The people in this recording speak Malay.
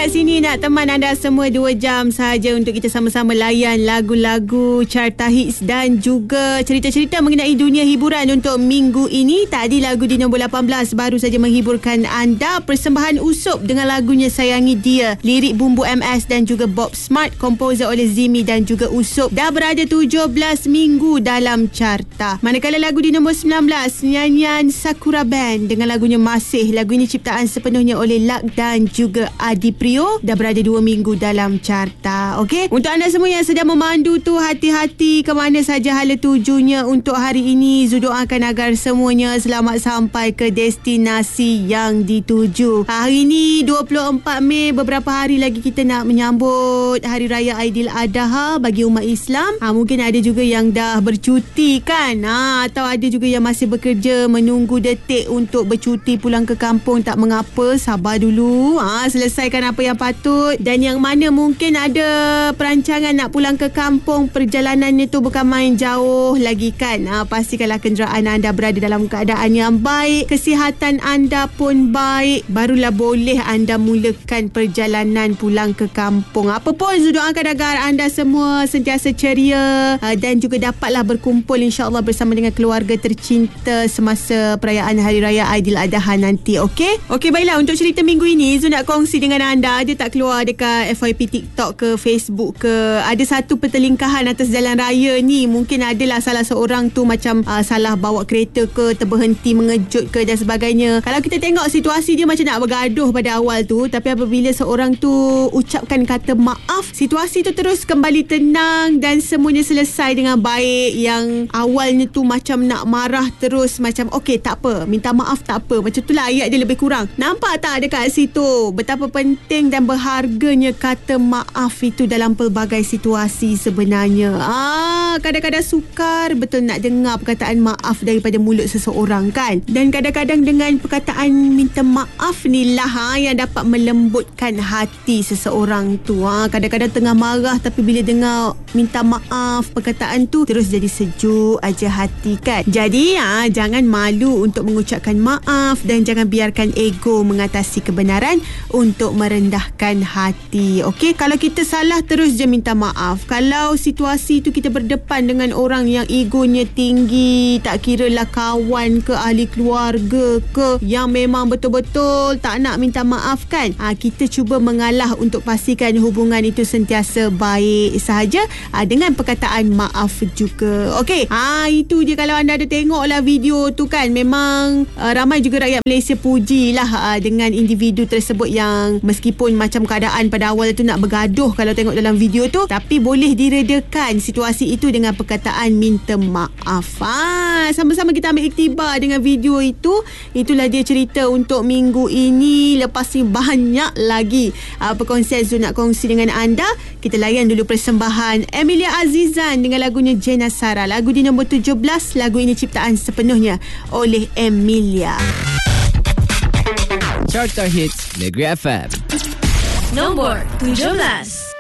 kat sini nak teman anda semua 2 jam saja untuk kita sama-sama layan lagu-lagu carta hits dan juga cerita-cerita mengenai dunia hiburan untuk minggu ini. Tadi lagu di nombor 18 baru saja menghiburkan anda. Persembahan Usup dengan lagunya Sayangi Dia, lirik Bumbu MS dan juga Bob Smart, komposer oleh Zimi dan juga Usup, dah berada 17 minggu dalam carta. Manakala lagu di nombor 19, nyanyian Sakura Band dengan lagunya Masih. Lagu ini ciptaan sepenuhnya oleh Lak dan juga Adi Prio, dah berada 2 minggu dalam carta. Okey, untuk anda semua yang sedang memandu tu, hati-hati ke mana saja hala tujunya untuk hari ini. Zu doakan agar semuanya selamat sampai ke destinasi yang dituju. Hari ini 24 Mei, beberapa hari lagi kita nak menyambut Hari Raya Aidiladha bagi umat Islam. Mungkin ada juga yang dah bercuti kan, atau ada juga yang masih bekerja menunggu detik untuk bercuti pulang ke kampung. Tak mengapa, sabar dulu, selesaikan apa yang patut. Dan yang mana mungkin ada perancangan nak pulang ke kampung, perjalanannya tu bukan main jauh lagi kan, pastikanlah kenderaan anda berada dalam keadaan yang baik, kesihatan anda pun baik, barulah boleh anda mulakan perjalanan pulang ke kampung. Apapun, Zu doakan agar anda semua sentiasa ceria dan juga dapatlah berkumpul insya-Allah bersama dengan keluarga tercinta semasa perayaan Hari Raya Aidiladha nanti. Okey, baiklah, untuk cerita minggu ini Zu nak kongsi dengan anda. Dia tak keluar dekat FYP TikTok ke Facebook ke, ada satu pertelingkahan atas jalan raya ni. Mungkin adalah salah seorang tu macam salah bawa kereta ke, terberhenti mengejut ke dan sebagainya. Kalau kita tengok situasi dia macam nak bergaduh pada awal tu, tapi apabila seorang tu ucapkan kata maaf, situasi tu terus kembali tenang dan semuanya selesai dengan baik. Yang awalnya tu macam nak marah terus macam okey tak apa, minta maaf tak apa, macam itulah ayat dia lebih kurang. Nampak tak dekat situ betapa penting dan berharganya kata maaf itu dalam pelbagai situasi sebenarnya. Kadang-kadang sukar betul nak dengar perkataan maaf daripada mulut seseorang kan. Dan kadang-kadang dengan perkataan minta maaf ni lah yang dapat melembutkan hati seseorang tu. Kadang-kadang tengah marah tapi bila dengar minta maaf, perkataan tu terus jadi sejuk aja hati kan. Jadi jangan malu untuk mengucapkan maaf dan jangan biarkan ego mengatasi kebenaran untuk merendahkan hati. Okey, kalau kita salah terus je minta maaf. Kalau situasi tu kita berdepan dengan orang yang egonya tinggi, tak kira lah kawan ke, ahli keluarga ke, yang memang betul-betul tak nak minta maaf kan, kita cuba mengalah untuk pastikan hubungan itu sentiasa baik sahaja dengan perkataan maaf juga. Okey, itu je. Kalau anda ada tengok lah video tu kan, memang ramai juga rakyat Malaysia pujilah dengan individu tersebut yang meskipun macam keadaan pada awal tu nak bergaduh kalau tengok dalam video tu, tapi boleh diredakan situasi itu dengan perkataan minta maaf. Sama-sama kita ambil iktibar dengan video itu. Itulah dia cerita untuk minggu ini. Lepas ni banyak lagi perkongsian Zu nak kongsi dengan anda. Kita layan dulu persembahan Emilia Azizan dengan lagunya Jena Sara. Lagu di nombor 17. Lagu ini ciptaan sepenuhnya oleh Emilia. Carta Hits Negeri FM nombor 17.